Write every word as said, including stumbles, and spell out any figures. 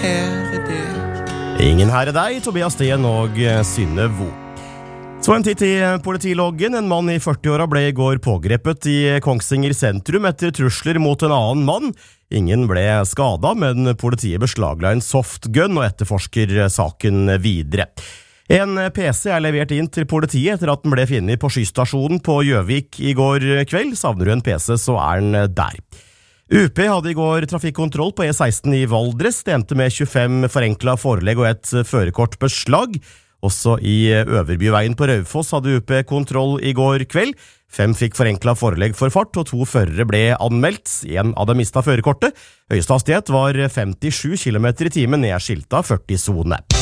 her er det. Ingen her er deg, Tobias Sten og Synne Vo. Så en titt i politiloggen. En mann i førti-åra ble i går pågrepet i Kongsvinger sentrum etter trusler mot en annen mann. Ingen ble skadet, men politiet beslagla en softgun og etterforsker saken videre. En P C er levert inn til politiet etter at den ble funnet på skystasjonen på Gjøvik i går kveld. Savner du en P C, så er den der. U P hadde i går trafikkontroll på E seksten i Valdres. Det endte med tjuefem forenklet forelegg og et førerkortbeslag. Også i Øverbyveien på Raufoss hadde U P kontroll i går kveld. Fem fikk forenklet forelegg for fart, og to førere ble anmeldt. En av dem mistet førerkortet. Høyeste hastighet var femtisju kilometer i timen ned skilta førti-sone.